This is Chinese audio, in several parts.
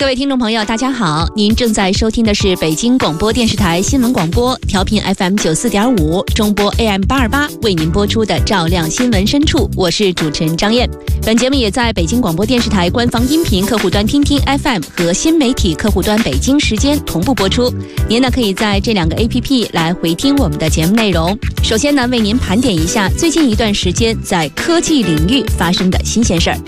各位听众朋友大家好，您正在收听的是北京广播电视台新闻广播，调频 FM 94.5，中波 AM 828，为您播出的照亮新闻深处，我是主持人张燕。本节目也在北京广播电视台官方音频客户端听听 FM 和新媒体客户端北京时间同步播出。您呢可以在这两个 APP 来回听我们的节目内容。首先呢，为您盘点一下最近一段时间在科技领域发生的新鲜事儿。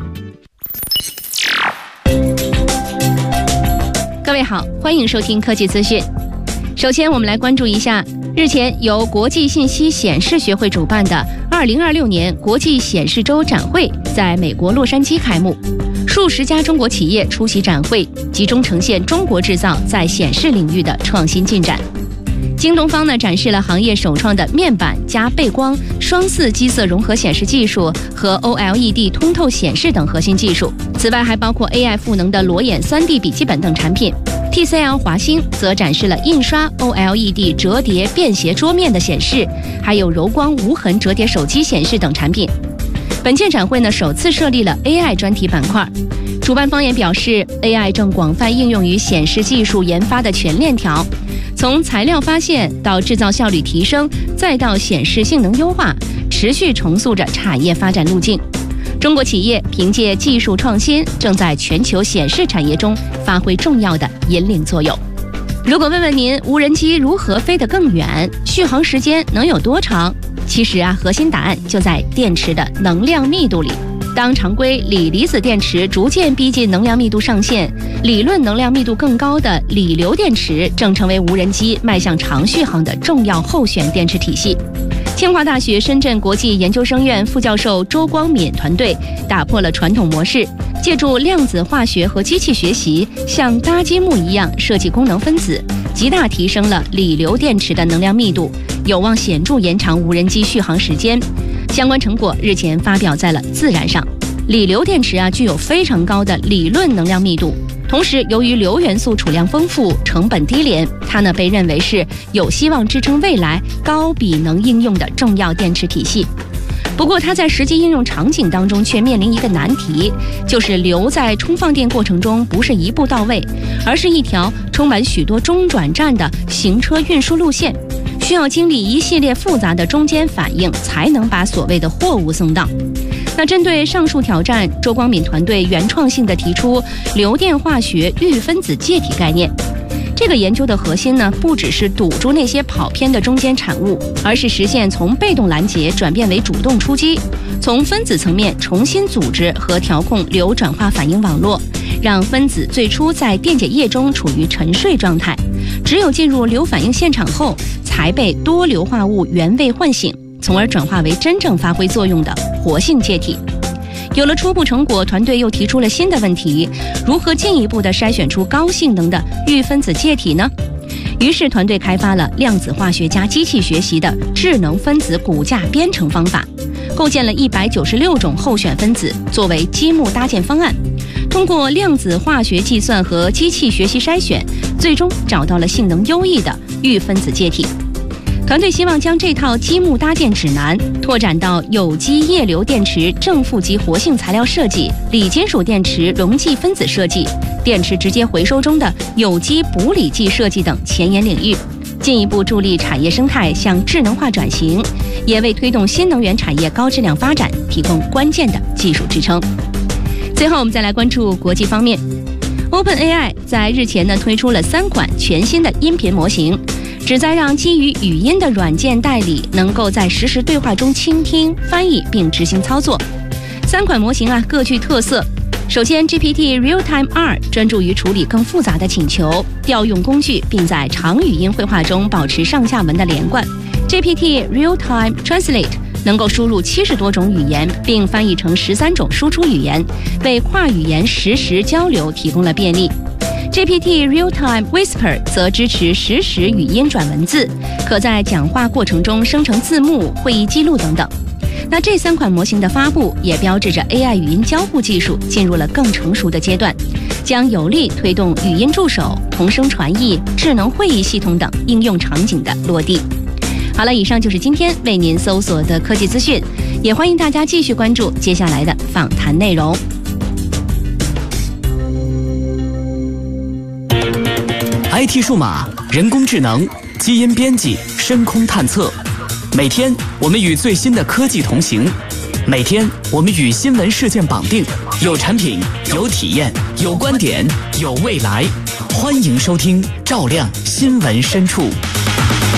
各位好，欢迎收听科技资讯。首先我们来关注一下日前由国际信息显示学会主办的2026年国际显示周展会在美国洛杉矶开幕，数十家中国企业出席展会，集中呈现中国制造在显示领域的创新进展。京东方呢展示了行业首创的面板加背光双4基色融合显示技术和 OLED 通透显示等核心技术，此外还包括 AI 赋能的裸眼 3D 笔记本等产品。TCL 华星则展示了印刷 OLED 折叠便携桌面的显示，还有柔光无痕折叠手机显示等产品。本届展会呢首次设立了 AI 专题板块，主办方也表示 AI 正广泛应用于显示技术研发的全链条，从材料发现到制造效率提升，再到显示性能优化，持续重塑着产业发展路径。中国企业凭借技术创新，正在全球显示产业中发挥重要的引领作用。如果问问您无人机如何飞得更远，续航时间能有多长？其实核心答案就在电池的能量密度里。当常规锂离子电池逐渐逼近能量密度上限，理论能量密度更高的锂流电池正成为无人机迈向长续航的重要候选电池体系。清华大学深圳国际研究生院副教授周光敏团队打破了传统模式，借助量子化学和机器学习，像搭积木一样设计功能分子，极大提升了锂流电池的能量密度，有望显著延长无人机续航时间。相关成果日前发表在了《自然》上。锂流电池具有非常高的理论能量密度，同时由于铀元素储量丰富，成本低廉，它被认为是有希望支撑未来高比能应用的重要电池体系。不过它在实际应用场景当中却面临一个难题，就是铀在充放电过程中不是一步到位，而是一条充满许多中转站的行车运输路线，需要经历一系列复杂的中间反应，才能把所谓的货物送到。那针对上述挑战，周光敏团队原创性地提出流电化学预分子介体概念。这个研究的核心不只是堵住那些跑偏的中间产物，而是实现从被动拦截转变为主动出击，从分子层面重新组织和调控流转化反应网络，让分子最初在电解液中处于沉睡状态，只有进入流反应现场后，才被多硫化物原位唤醒，从而转化为真正发挥作用的活性介体。有了初步成果，团队又提出了新的问题：如何进一步地筛选出高性能的预分子介体呢？于是团队开发了量子化学加机器学习的智能分子骨架编程方法，构建了196种候选分子作为积木搭建方案，通过量子化学计算和机器学习筛选，最终找到了性能优异的预分子介体。团队希望将这套积木搭建指南拓展到有机液流电池正负极活性材料设计、锂金属电池溶剂分子设计、电池直接回收中的有机补锂剂设计等前沿领域，进一步助力产业生态向智能化转型，也为推动新能源产业高质量发展提供关键的技术支撑。最后我们再来关注国际方面。OpenAI 在日前推出了3款全新的音频模型，旨在让基于语音的软件代理能够在实时对话中倾听、翻译并执行操作。3款模型各具特色。首先 GPT Realtime R 专注于处理更复杂的请求，调用工具并在长语音绘画中保持上下文的连贯。GPT Realtime Translate 能够输入70多种语言，并翻译成13种输出语言，为跨语言实时交流提供了便利。GPT Realtime Whisper 则支持实时语音转文字，可在讲话过程中生成字幕、会议记录等等。那这3款模型的发布也标志着 AI 语音交互技术进入了更成熟的阶段，将有力推动语音助手、同声传译、智能会议系统等应用场景的落地。好了，以上就是今天为您搜索的科技资讯，也欢迎大家继续关注接下来的访谈内容。 IT 数码、人工智能、基因编辑、深空探测，每天我们与最新的科技同行，每天我们与新闻事件绑定，有产品，有体验，有观点，有未来。欢迎收听《照亮新闻深处》。